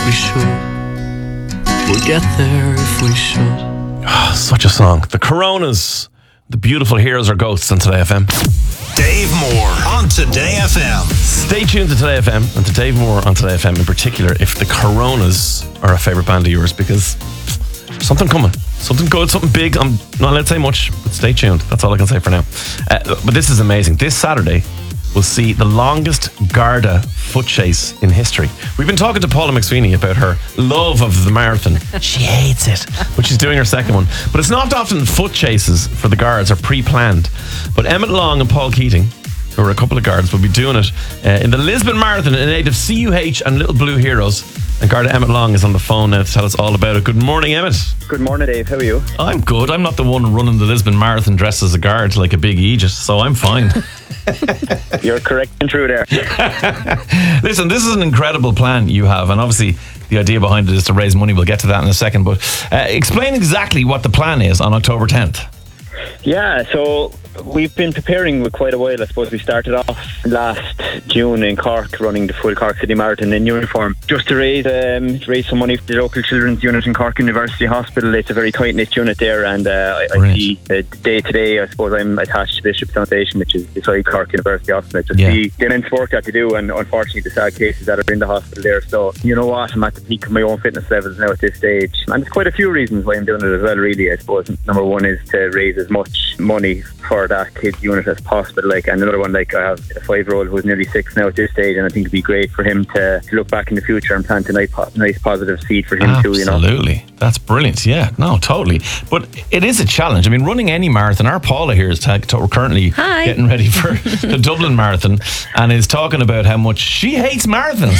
we should. We'll get there if we should. Oh, such a song. The Coronas, the beautiful heroes or ghosts on Today FM. Dave Moore on Today FM. Stay tuned to Today FM and to Dave Moore on Today FM in particular if the Coronas are a favourite band of yours, because something coming. Something good, something big. I'm not allowed to say much, but stay tuned. That's all I can say for now. But this is amazing. This Saturday, we'll see the longest Garda foot chase in history. We've been talking to Paula McSweeney about her love of the marathon. She hates it, but she's doing her second one. But it's not often foot chases for the guards are pre-planned. But Emmett Long and Paul Keating, who are a couple of guards, will be doing it in the Lisbon Marathon in aid of CUH and Little Blue Heroes. And Garda Emmett Long is on the phone now to tell us all about it. Good morning, Emmett. Good morning, Dave. How are you? I'm good. I'm not the one running the Lisbon Marathon dressed as a guard like a big Aegis, so I'm fine. You're correct and true there. Listen, this is an incredible plan you have, and obviously the idea behind it is to raise money. We'll get to that in a second, but explain exactly what the plan is on October 10th. Yeah, so we've been preparing for quite a while. I suppose we started off last June in Cork, running the full Cork City Marathon in uniform, just to raise some money for the local children's unit in Cork University Hospital. It's a very tight-knit unit there, and I see the day to day, I suppose I'm attached to Bishop's Foundation, which is beside Cork University Hospital. To see the immense work that they do, and unfortunately the sad cases that are in the hospital there. So, you know what, I'm at the peak of my own fitness levels now at this stage, and there's quite a few reasons why I'm doing it as well, really. I suppose number one is to raise as much money for that kids unit as possible, and another one, I have a 5-year-old who's nearly 6 now at this stage, and I think it'd be great for him to look back in the future and plant a nice positive seed for him too, Absolutely. That's brilliant. Yeah, no, totally. But it is a challenge. I mean, running any marathon, our Paula here is currently getting ready for the Dublin Marathon and is talking about how much she hates marathons.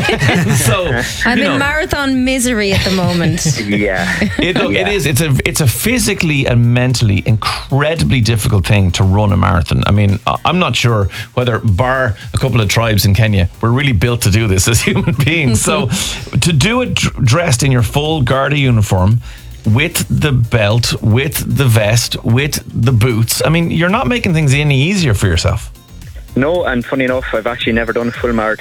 So I'm in marathon misery at the moment. Yeah. It is. It's a physically and mentally incredibly difficult thing to run a marathon. I mean, I'm not sure whether, bar a couple of tribes in Kenya, we're really built to do this as human beings. So to do it dressed in your full Garda uniform, with the belt, with the vest, with the boots, I mean, you're not making things any easier for yourself. No, and funny enough, I've actually never done a full marathon